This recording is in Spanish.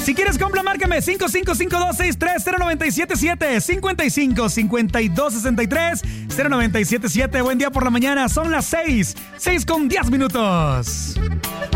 Si quieres compra, márcame 5552630977, 5552630977. Buen día por la mañana, son las 6:10 minutos.